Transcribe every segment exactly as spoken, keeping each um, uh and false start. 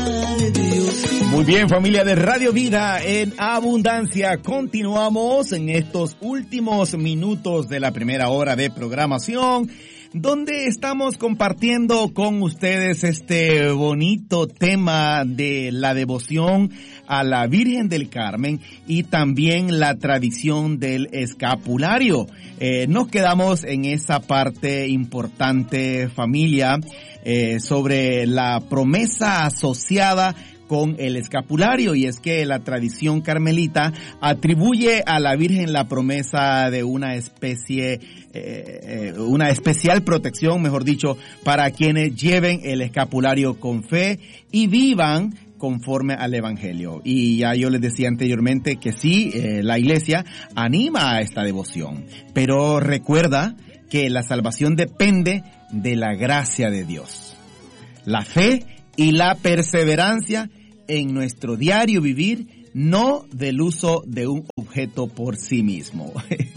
Muy bien, familia de Radio Vida en Abundancia. Continuamos en estos últimos minutos de la primera hora de programación, donde estamos compartiendo con ustedes este bonito tema de la devoción a la Virgen del Carmen y también la tradición del escapulario. Eh, nos quedamos en esa parte importante, familia, eh, sobre la promesa asociada con el escapulario, y es que la tradición carmelita atribuye a la Virgen la promesa de una especie, eh, una especial protección, mejor dicho, para quienes lleven el escapulario con fe y vivan conforme al Evangelio. Y ya yo les decía anteriormente que sí, eh, la Iglesia anima a esta devoción, pero recuerda que la salvación depende de la gracia de Dios, la fe y la perseverancia en nuestro diario vivir, no del uso de un objeto por sí mismo.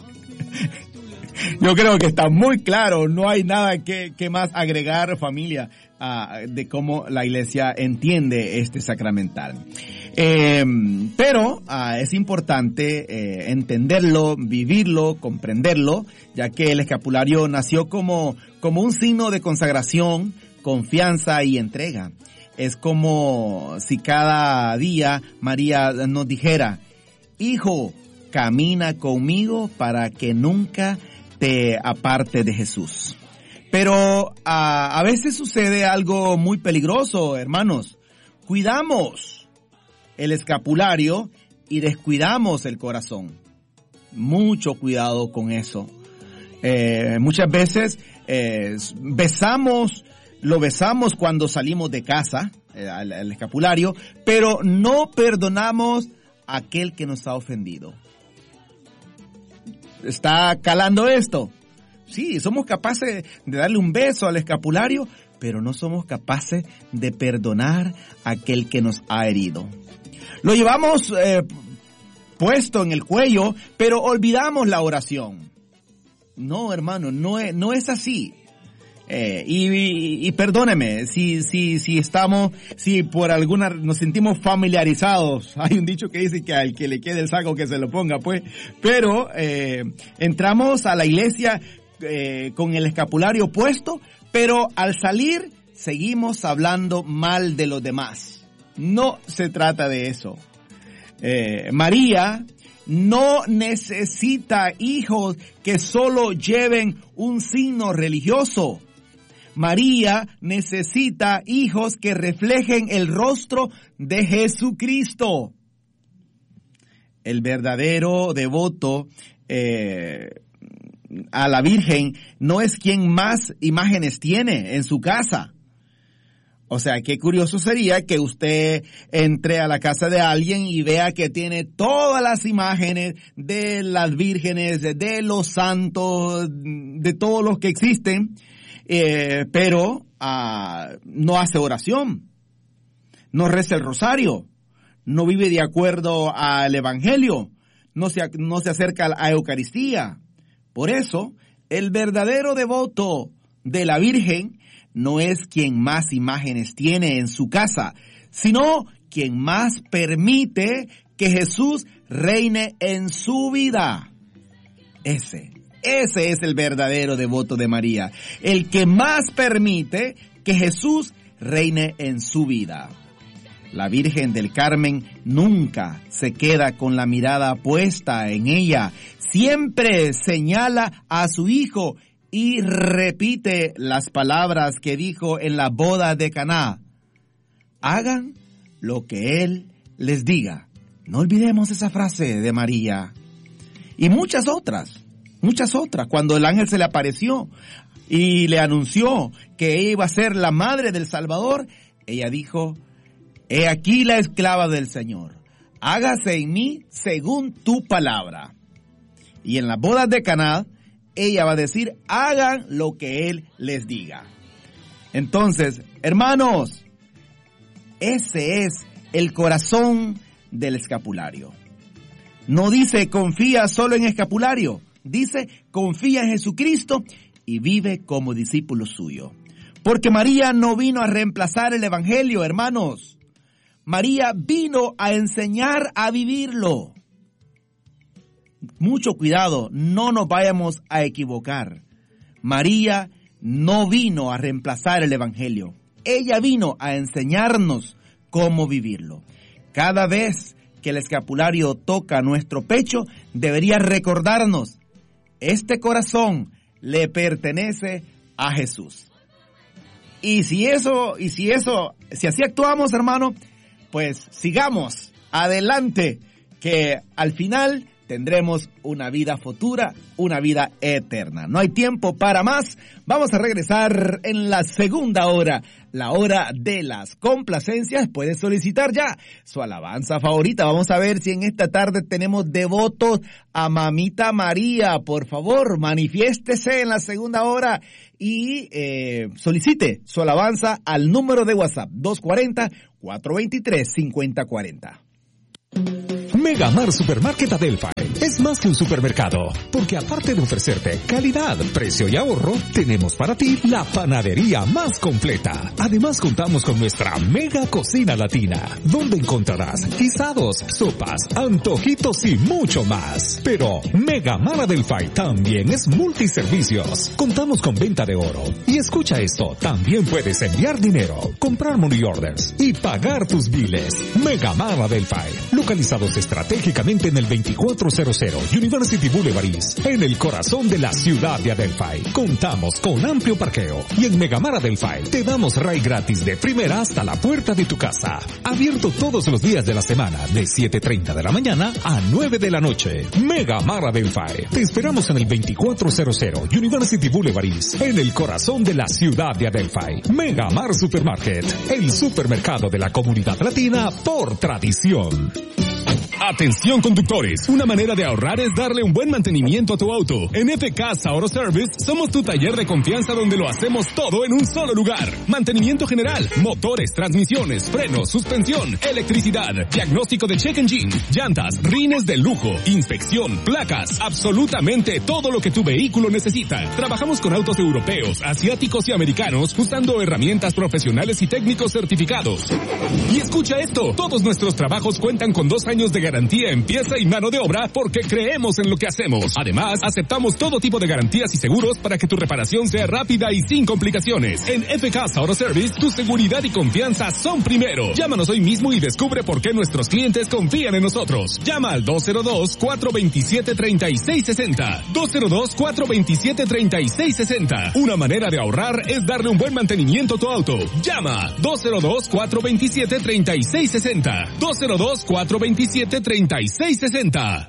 Yo creo que está muy claro, no hay nada que, que más agregar, familia, uh, de cómo la Iglesia entiende este sacramental. Eh, pero uh, es importante eh, entenderlo, vivirlo, comprenderlo, ya que el escapulario nació como, como un signo de consagración, confianza y entrega. Es como si cada día María nos dijera: hijo, camina conmigo para que nunca te aparte de Jesús. Pero a, a veces sucede algo muy peligroso, hermanos. Cuidamos el escapulario y descuidamos el corazón. Mucho cuidado con eso. Eh, muchas veces eh, besamos Lo besamos cuando salimos de casa, eh, al, al escapulario, pero no perdonamos a aquel que nos ha ofendido. ¿Está calando esto? Sí, somos capaces de darle un beso al escapulario, pero no somos capaces de perdonar a aquel que nos ha herido. Lo llevamos eh, puesto en el cuello, pero olvidamos la oración. No, hermano, no es, no es así. Eh, y, y, y perdóneme si, si, si estamos, si por alguna, nos sentimos familiarizados. Hay un dicho que dice que al que le quede el saco que se lo ponga, pues. Pero, eh, entramos a la iglesia, eh, con el escapulario puesto, pero al salir seguimos hablando mal de los demás. No se trata de eso. Eh, María no necesita hijos que solo lleven un signo religioso. María necesita hijos que reflejen el rostro de Jesucristo. El verdadero devoto eh, a la Virgen no es quien más imágenes tiene en su casa. O sea, qué curioso sería que usted entre a la casa de alguien y vea que tiene todas las imágenes de las vírgenes, de los santos, de todos los que existen, eh, pero uh, no hace oración, no reza el rosario, no vive de acuerdo al Evangelio, no se, no se acerca a la Eucaristía. Por eso, el verdadero devoto de la Virgen no es quien más imágenes tiene en su casa, sino quien más permite que Jesús reine en su vida. Ese, ese es el verdadero devoto de María, el que más permite que Jesús reine en su vida. La Virgen del Carmen nunca se queda con la mirada puesta en ella, siempre señala a su hijo y repite las palabras que dijo en la boda de Caná: hagan lo que Él les diga. No olvidemos esa frase de María. Y muchas otras, muchas otras. Cuando el ángel se le apareció y le anunció que ella iba a ser la madre del Salvador, ella dijo: he aquí la esclava del Señor, hágase en mí según tu palabra. Y en las bodas de Caná, ella va a decir: hagan lo que Él les diga. Entonces, hermanos, ese es el corazón del escapulario. No dice confía solo en escapulario, dice confía en Jesucristo y vive como discípulo suyo. Porque María no vino a reemplazar el Evangelio, hermanos. María vino a enseñar a vivirlo. Mucho cuidado, no nos vayamos a equivocar. María no vino a reemplazar el Evangelio. Ella vino a enseñarnos cómo vivirlo. Cada vez que el escapulario toca nuestro pecho, debería recordarnos, este corazón le pertenece a Jesús. Y si eso, y si eso, si así actuamos, hermano, pues sigamos adelante, que al final tendremos una vida futura, una vida eterna. No hay tiempo para más. Vamos a regresar en la segunda hora, la hora de las complacencias. Puedes solicitar ya su alabanza favorita. Vamos a ver si en esta tarde tenemos devotos a Mamita María. Por favor, manifiéstese en la segunda hora y eh, solicite su alabanza al número de WhatsApp dos cuatro cero, cuatro dos tres, cinco cero cuatro cero. Megamar Supermarket Adelphi es más que un supermercado, porque aparte de ofrecerte calidad, precio y ahorro, tenemos para ti la panadería más completa. Además contamos con nuestra mega cocina latina, donde encontrarás guisados, sopas, antojitos y mucho más. Pero Megamar Adelphi también es multiservicios. Contamos con venta de oro. Y escucha esto, también puedes enviar dinero, comprar money orders y pagar tus biles. Megamar Adelphi, localizados estratégicamente en el veinticuatrocientos University Boulevard East, en el corazón de la ciudad de Adelphi. Contamos con amplio parqueo y en Megamar Adelphi te damos ride gratis de primera hasta la puerta de tu casa. Abierto todos los días de la semana de siete treinta de la mañana a nueve de la noche. Megamar Adelphi. Te esperamos en el veinticuatrocientos University Boulevard East, en el corazón de la ciudad de Adelphi. Megamar Supermarket, el supermercado de la comunidad latina por tradición. Atención conductores, una manera de ahorrar es darle un buen mantenimiento a tu auto. En F K Auto Service somos tu taller de confianza donde lo hacemos todo en un solo lugar. Mantenimiento general, motores, transmisiones, frenos, suspensión, electricidad, diagnóstico de check engine, llantas, rines de lujo, inspección, placas, absolutamente todo lo que tu vehículo necesita. Trabajamos con autos europeos, asiáticos y americanos usando herramientas profesionales y técnicos certificados. Y escucha esto, todos nuestros trabajos cuentan con dos años de garantía en pieza y mano de obra porque creemos en lo que hacemos. Además, aceptamos todo tipo de garantías y seguros para que tu reparación sea rápida y sin complicaciones. En F K Auto Service, tu seguridad y confianza son primero. Llámanos hoy mismo y descubre por qué nuestros clientes confían en nosotros. Llama al dos cero dos, cuatro dos siete, tres seis seis cero. dos cero dos, cuatro dos siete, tres seis seis cero. Una manera de ahorrar es darle un buen mantenimiento a tu auto. Llama dos cero dos, cuatro dos siete, tres seis seis cero. dos cero dos, cuatro dos siete, treinta y seis sesenta.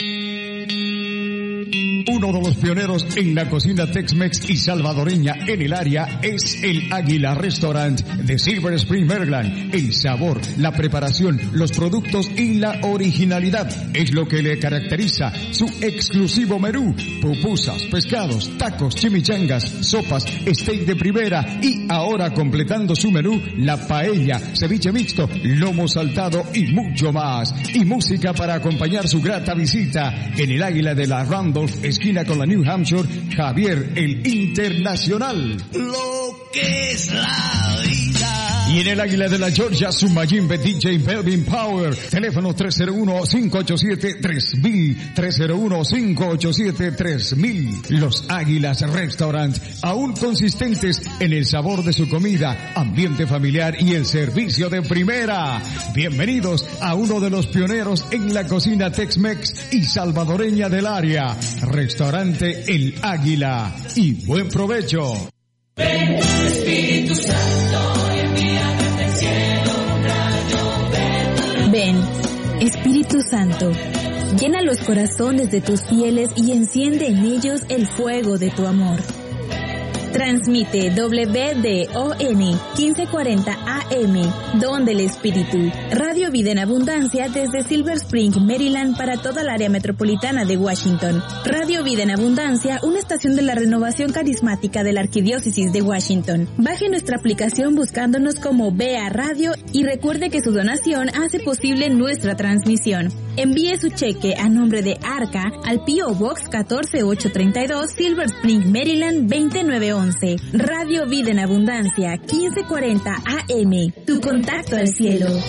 Uno de los pioneros en la cocina Tex-Mex y salvadoreña en el área es el Águila Restaurant de Silver Spring, Maryland. El sabor, la preparación, los productos y la originalidad es lo que le caracteriza su exclusivo menú. Pupusas, pescados, tacos, chimichangas, sopas, steak de primera y ahora completando su menú, la paella, ceviche mixto, lomo saltado y mucho más. Y música para acompañar su grata visita en el Águila de la Randolph, esquina con la New Hampshire, Javier el Internacional. Lo que es la vida. Y en el Águila de la Georgia, su Mayimbe D J Belvin Power. Teléfono tres cero uno, cinco ocho siete, tres mil. tres cero uno, cinco ocho siete, tres mil. Los Águilas Restaurant, aún consistentes en el sabor de su comida, ambiente familiar y el servicio de primera. Bienvenidos a uno de los pioneros en la cocina Tex-Mex y salvadoreña del área. Restaurante El Águila. Y buen provecho. Ven, Espíritu Santo, y envíame del cielo un rayo. Ven, Espíritu Santo, llena los corazones de tus fieles y enciende en ellos el fuego de tu amor. Transmite W D O N quince cuarenta A M, Don del Espíritu, Radio Vida en Abundancia desde Silver Spring, Maryland para toda el área metropolitana de Washington. Radio Vida en Abundancia, una estación de la renovación carismática de la Arquidiócesis de Washington. Baje nuestra aplicación buscándonos como B A Radio y recuerde que su donación hace posible nuestra transmisión. Envíe su cheque a nombre de Arca al P O Box catorce ocho treinta y dos, Silver Spring, Maryland veinte nueve once. Radio Vida en Abundancia quince cuarenta A M. Tu contacto al cielo.